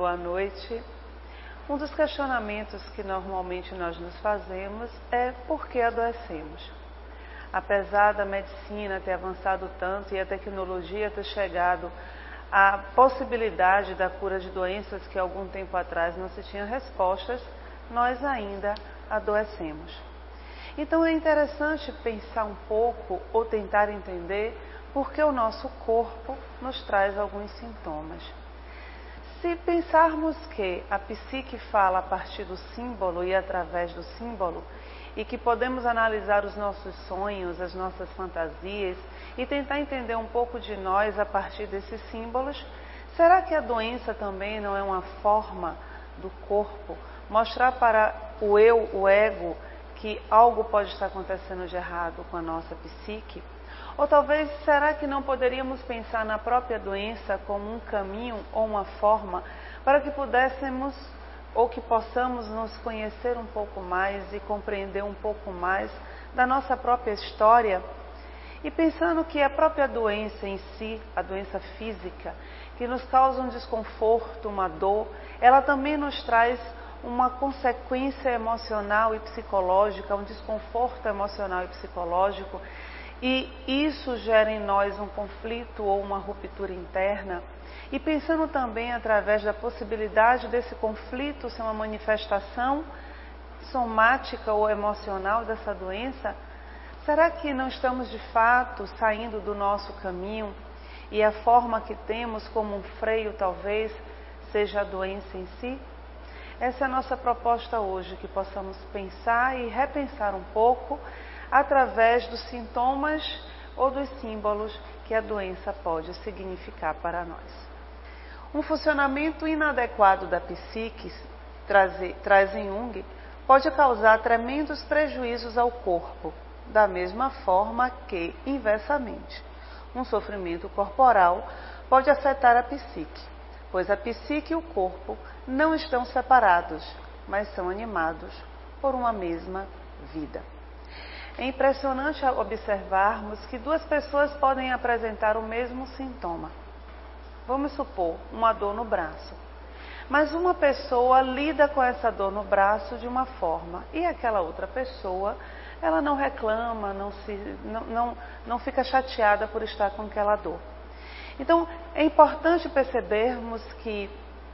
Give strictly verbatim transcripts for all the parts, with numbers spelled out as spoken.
boa noite. Um dos questionamentos que normalmente nós nos fazemos é por que adoecemos. Apesar da medicina ter avançado tanto e a tecnologia ter chegado à possibilidade da cura de doenças que algum tempo atrás não se tinha respostas, nós ainda adoecemos. Então é interessante pensar um pouco ou tentar entender por que o nosso corpo nos traz alguns sintomas. Se pensarmos que a psique fala a partir do símbolo e através do símbolo, e que podemos analisar os nossos sonhos, as nossas fantasias e tentar entender um pouco de nós a partir desses símbolos, será que a doença também não é uma forma do corpo mostrar para o eu, o ego, que algo pode estar acontecendo de errado com a nossa psique? Ou talvez, será que não poderíamos pensar na própria doença como um caminho ou uma forma para que pudéssemos ou que possamos nos conhecer um pouco mais e compreender um pouco mais da nossa própria história? E pensando que a própria doença em si, a doença física, que nos causa um desconforto, uma dor, ela também nos traz uma consequência emocional e psicológica, um desconforto emocional e psicológico, e isso gera em nós um conflito ou uma ruptura interna. E pensando também através da possibilidade desse conflito ser uma manifestação somática ou emocional dessa doença, será que não estamos de fato saindo do nosso caminho e a forma que temos como um freio talvez seja a doença em si? Essa é a nossa proposta hoje, que possamos pensar e repensar um pouco através dos sintomas ou dos símbolos que a doença pode significar para nós. Um funcionamento inadequado da psique, traz em Jung, pode causar tremendos prejuízos ao corpo, da mesma forma que, inversamente, um sofrimento corporal pode afetar a psique, pois a psique e o corpo não estão separados, mas são animados por uma mesma vida. É impressionante observarmos que duas pessoas podem apresentar o mesmo sintoma. Vamos supor, uma dor no braço. Mas uma pessoa lida com essa dor no braço de uma forma e aquela outra pessoa, ela não reclama, não, se, não, não, não fica chateada por estar com aquela dor. Então, é importante percebermos que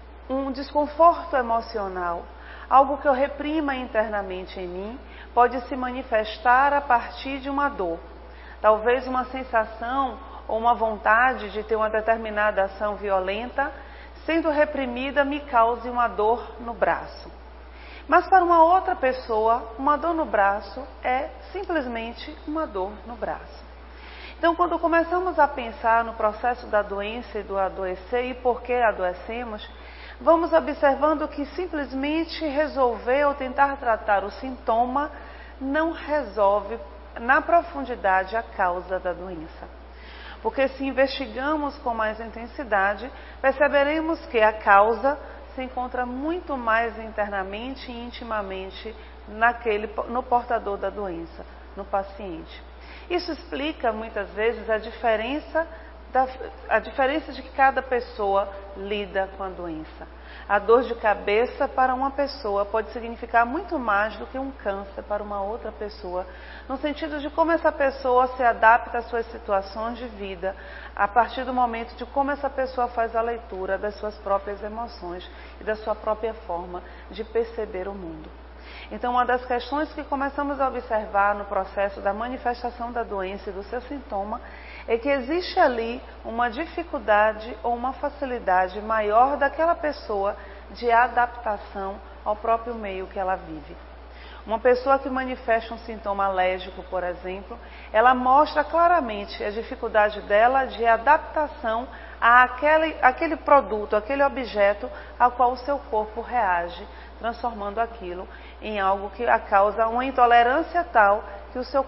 um desconforto emocional, algo que eu reprima internamente em mim, pode se manifestar a partir de uma dor. Talvez uma sensação ou uma vontade de ter uma determinada ação violenta, sendo reprimida, me cause uma dor no braço. Mas para uma outra pessoa, uma dor no braço é simplesmente uma dor no braço. Então, quando começamos a pensar no processo da doença e do adoecer e por que adoecemos, vamos observando que simplesmente resolver ou tentar tratar o sintoma não resolve na profundidade a causa da doença. Porque se investigamos com mais intensidade, perceberemos que a causa se encontra muito mais internamente e intimamente naquele, no portador da doença, no paciente. Isso explica muitas vezes a diferença, da, a diferença de que cada pessoa lida com a doença. A dor de cabeça para uma pessoa pode significar muito mais do que um câncer para uma outra pessoa, no sentido de como essa pessoa se adapta às suas situações de vida, a partir do momento de como essa pessoa faz a leitura das suas próprias emoções e da sua própria forma de perceber o mundo. Então, uma das questões que começamos a observar no processo da manifestação da doença e do seu sintoma é que existe ali uma dificuldade ou uma facilidade maior daquela pessoa de adaptação ao próprio meio que ela vive. Uma pessoa que manifesta um sintoma alérgico, por exemplo, ela mostra claramente a dificuldade dela de adaptação àquele, àquele produto, àquele objeto ao qual o seu corpo reage, transformando aquilo em algo que causa uma intolerância tal que o seu